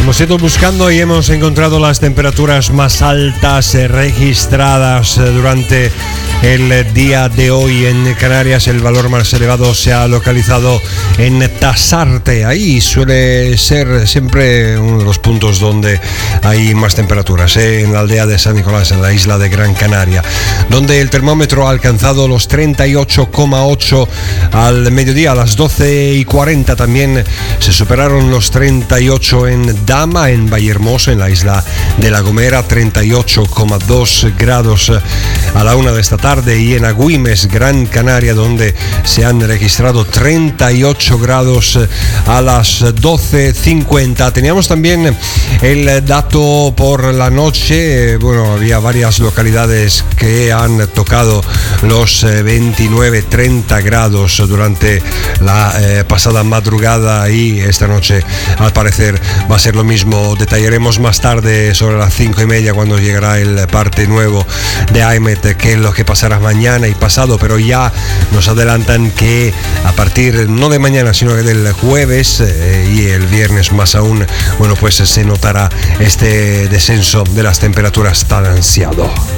Hemos ido buscando y hemos encontrado las temperaturas más altas registradas durante el día de hoy en Canarias. El valor más elevado se ha localizado en Tasarte. Ahí suele ser siempre uno de los puntos donde hay más temperaturas, en la aldea de San Nicolás, en la isla de Gran Canaria, donde el termómetro ha alcanzado los 38,8 al mediodía. A las 12:40 también se superaron los 38 en Dama, en Vallehermoso, en la isla de La Gomera, 38,2 grados a la 1 de esta tarde, y en Agüimes, Gran Canaria, donde se han registrado 38 grados a las 12:50. Teníamos también el dato por la noche. Bueno, había varias localidades que han tocado los 29-30 grados durante la pasada madrugada, y esta noche al parecer va a ser lo mismo. Detallaremos más tarde, sobre las 5:30, cuando llegará el parte nuevo de AEMET, qué es lo que pasará mañana y pasado, pero ya nos adelantan que a partir no de mañana sino del jueves y el viernes más aún, bueno, pues se notará este descenso de las temperaturas tan ansiado.